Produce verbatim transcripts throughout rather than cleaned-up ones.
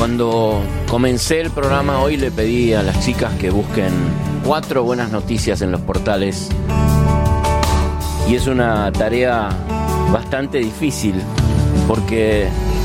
Cuando comencé el programa hoy le pedí a las chicas que busquen cuatro buenas noticias en los portales y es una tarea bastante difícil porque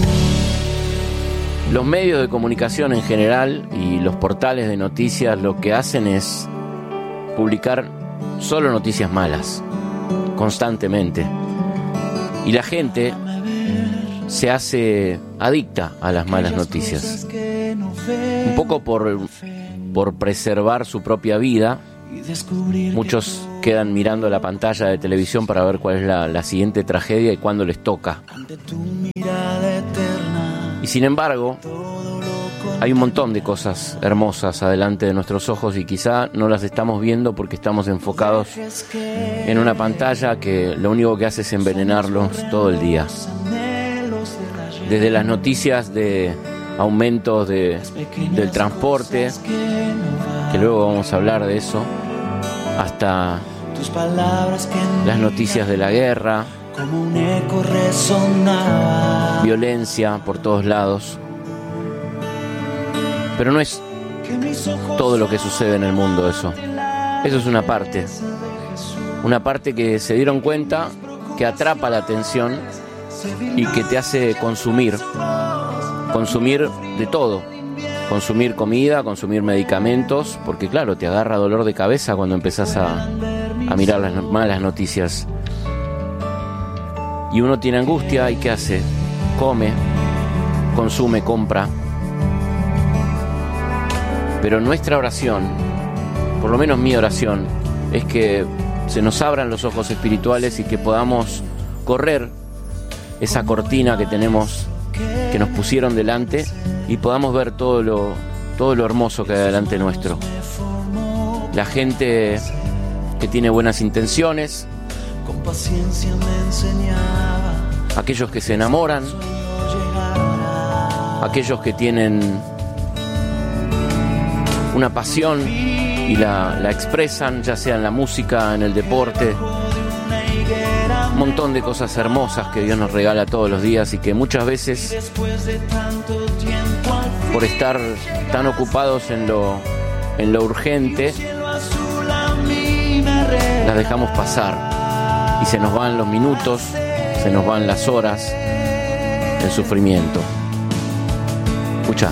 los medios de comunicación en general y los portales de noticias lo que hacen es publicar solo noticias malas, constantemente. Y la gente se hace adicta a las malas noticias. Un poco por, por preservar su propia vida. Muchos quedan mirando la pantalla de televisión para ver cuál es la, la siguiente tragedia y cuándo les toca. Y sin embargo, hay un montón de cosas hermosas adelante de nuestros ojos y quizá no las estamos viendo porque estamos enfocados en una pantalla que lo único que hace es envenenarlos todo el día. Desde las noticias de aumentos de, del transporte, que luego vamos a hablar de eso, hasta las noticias de la guerra, violencia por todos lados. Pero no es todo lo que sucede en el mundo eso. Eso es una parte. Una parte que se dieron cuenta que atrapa la atención y que te hace consumir. Consumir de todo. Consumir comida, consumir medicamentos, porque claro, te agarra dolor de cabeza cuando empezás a, a mirar las malas noticias. Y uno tiene angustia y ¿qué hace? Come, consume, compra. Pero nuestra oración, por lo menos mi oración, es que se nos abran los ojos espirituales y que podamos correr esa cortina que tenemos, que nos pusieron delante, y podamos ver todo lo, todo lo hermoso que hay delante nuestro. La gente que tiene buenas intenciones, aquellos que se enamoran, aquellos que tienen una pasión y la, la expresan, ya sea en la música, en el deporte. Un montón de cosas hermosas que Dios nos regala todos los días y que muchas veces, por estar tan ocupados en lo, en lo urgente, las dejamos pasar y se nos van los minutos, se nos van las horas, el sufrimiento.